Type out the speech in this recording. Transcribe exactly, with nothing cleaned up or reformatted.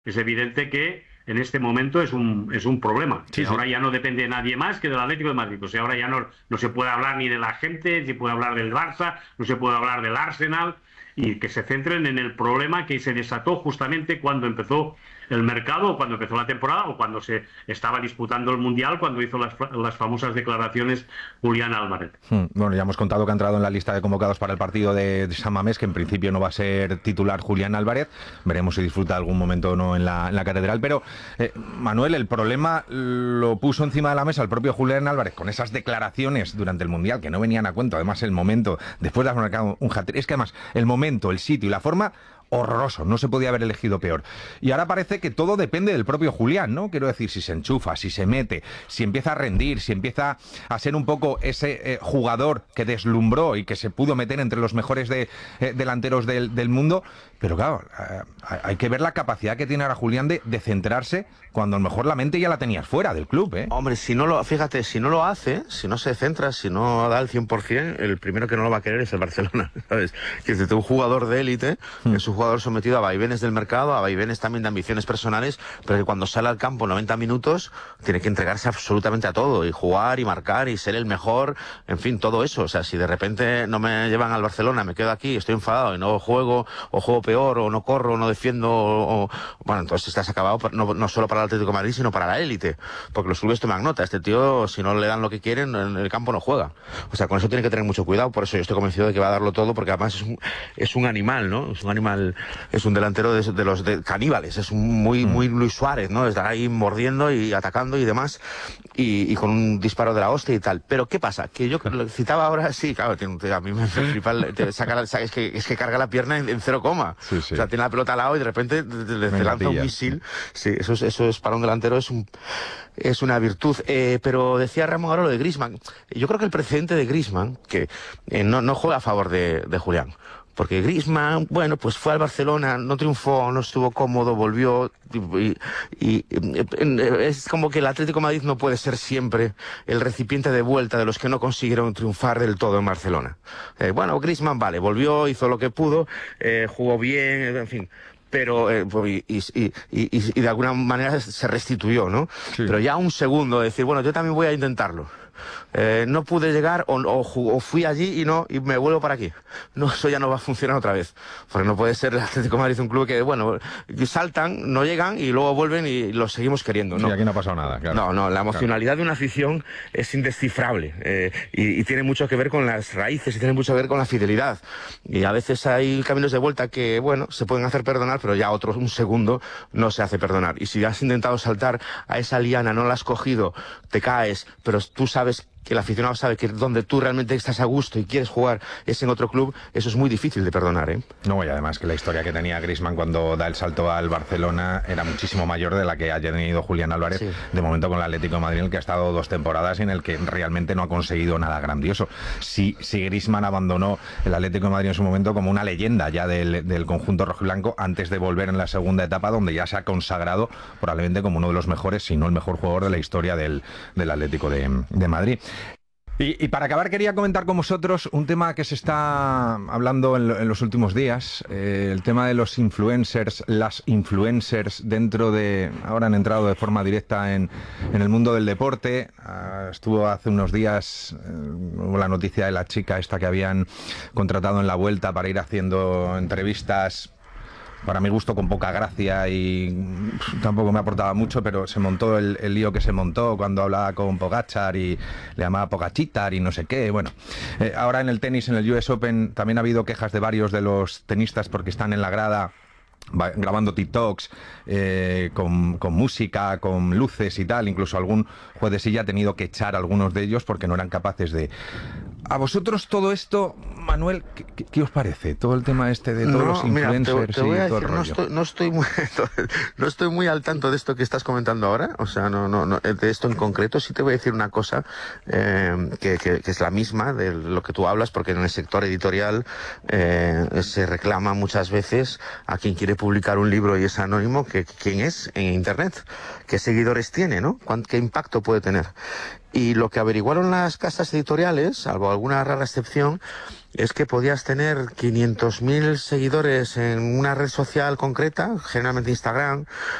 Es evidente que en este momento es un, es un problema. Sí, Que sí. ahora ya no depende de nadie más que del Atlético de Madrid. O sea, ahora ya no, no se puede hablar ni de la gente, ni se puede hablar del Barça, no se puede hablar del Arsenal, y que se centren en el problema que se desató justamente cuando empezó el mercado, o cuando empezó la temporada, o cuando se estaba disputando el Mundial, cuando hizo las, las famosas declaraciones Julián Álvarez. Hmm, Bueno, ya hemos contado que ha entrado en la lista de convocados para el partido de, de San Mamés, que en principio no va a ser titular Julián Álvarez. Veremos si disfruta algún momento o no en la, en la catedral. Pero, eh, Manuel, el problema lo puso encima de la mesa el propio Julián Álvarez con esas declaraciones durante el Mundial que no venían a cuento. Además, el momento, después de haber marcado un hat-trick, es que además el momento, el sitio y la forma, horroroso, no se podía haber elegido peor. Y ahora parece que todo depende del propio Julián, ¿no? Quiero decir, si se enchufa, si se mete, si empieza a rendir, si empieza a ser un poco ese eh, jugador que deslumbró y que se pudo meter entre los mejores de, eh, delanteros del, del mundo. Pero claro, eh, hay que ver la capacidad que tiene ahora Julián de, de centrarse cuando a lo mejor la mente ya la tenías fuera del club, ¿eh? Hombre, si no lo, fíjate, si no lo hace, si no se centra, si no da el cien por cien, el primero que no lo va a querer es el Barcelona, ¿sabes? Que es un jugador de élite, mm. es un jugador sometido a vaivenes del mercado, a vaivenes también de ambiciones personales, pero que cuando sale al campo noventa minutos tiene que entregarse absolutamente a todo, y jugar, y marcar, y ser el mejor, en fin, todo eso. O sea, si de repente no me llevan al Barcelona, me quedo aquí, estoy enfadado y no juego, o juego peor, o no corro, o no defiendo, o, o... bueno, entonces estás acabado no, no solo para el Atlético de Madrid, sino para la élite, porque los clubes toman nota. Este tío, si no le dan lo que quieren, en el campo no juega. O sea, con eso tiene que tener mucho cuidado. Por eso yo estoy convencido de que va a darlo todo, porque además es un, es un animal, ¿no? Es un animal, es un delantero de, de los de caníbales, es un muy, muy Luis Suárez, ¿no? Estar ahí mordiendo y atacando y demás, y, y con un disparo de la hostia y tal. Pero ¿qué pasa? Que yo lo citaba ahora, sí, claro, a mí me flipa, te saca la, es, que, es que carga la pierna en, en cero coma. Sí, sí. O sea, tiene la pelota al lado y de repente le lanza un misil. Sí, eso es, eso es para un delantero, es un es una virtud. Eh, pero decía Ramón ahora lo de Griezmann. Yo creo que el precedente de Griezmann, que eh, no, no juega a favor de, de Julián. Porque Griezmann, bueno, pues fue al Barcelona, no triunfó, no estuvo cómodo, volvió, y, y, y es como que el Atlético de Madrid no puede ser siempre el recipiente de vuelta de los que no consiguieron triunfar del todo en Barcelona. Eh, bueno, Griezmann, vale, volvió, hizo lo que pudo, eh, jugó bien, en fin. Pero eh, y, y, y, y, y de alguna manera se restituyó, ¿no? Sí. Pero ya un segundo, decir, bueno, yo también voy a intentarlo. Eh, no pude llegar o, o, o fui allí y no y me vuelvo para aquí. No, eso ya no va a funcionar otra vez, porque no puede ser el Atlético de Madrid un club que, bueno, saltan, no llegan y luego vuelven y los seguimos queriendo, ¿no? Sí, aquí no ha pasado nada, claro. No, no, la emocionalidad claro. de una afición es indescifrable, eh, y, y tiene mucho que ver con las raíces y tiene mucho que ver con la fidelidad. Y a veces hay caminos de vuelta que, bueno, se pueden hacer perdonar, pero ya otros, un segundo, no se hace perdonar. Y si has intentado saltar a esa liana, no la has cogido, te caes, pero tú sabes que el aficionado sabe que donde tú realmente estás a gusto y quieres jugar es en otro club, eso es muy difícil de perdonar, ¿eh? No, y además que la historia que tenía Griezmann cuando da el salto al Barcelona era muchísimo mayor de la que haya tenido Julián Álvarez, sí. De momento con el Atlético de Madrid, en el que ha estado dos temporadas y en el que realmente no ha conseguido nada grandioso. Si, si Griezmann abandonó el Atlético de Madrid en su momento como una leyenda ya del, del conjunto rojiblanco antes de volver en la segunda etapa, donde ya se ha consagrado probablemente como uno de los mejores, si no el mejor jugador de la historia del, del Atlético de, de Madrid. Y, y para acabar quería comentar con vosotros un tema que se está hablando en, lo, en los últimos días, eh, el tema de los influencers, las influencers dentro de... Ahora han entrado de forma directa en, en el mundo del deporte. Uh, estuvo hace unos días uh, la noticia de la chica esta que habían contratado en La Vuelta para ir haciendo entrevistas, para mi gusto con poca gracia, y tampoco me aportaba mucho, pero se montó el, el lío que se montó cuando hablaba con Pogačar y le llamaba Pogachitar y no sé qué. Bueno, eh, ahora en el tenis, en el U S Open, también ha habido quejas de varios de los tenistas porque están en la grada grabando TikToks eh, con, con música, con luces y tal. Incluso algún juez de silla ha tenido que echar a algunos de ellos porque no eran capaces de... ¿A vosotros todo esto, Manuel, qué, qué os parece? Todo el tema este de todos no, los influencers mira, te, te voy a y todo decir, el no rollo. estoy, no estoy muy no estoy muy al tanto de esto que estás comentando ahora, o sea, no, no, no de esto en concreto. Sí te voy a decir una cosa eh, que, que, que es la misma de lo que tú hablas, porque en el sector editorial eh, se reclama muchas veces a quien quiere publicar un libro y es anónimo, que quién es en internet, qué seguidores tiene, ¿no? ¿Qué impacto puede tener? Y lo que averiguaron las casas editoriales, salvo alguna rara excepción, es que podías tener quinientos mil seguidores en una red social concreta, generalmente Instagram,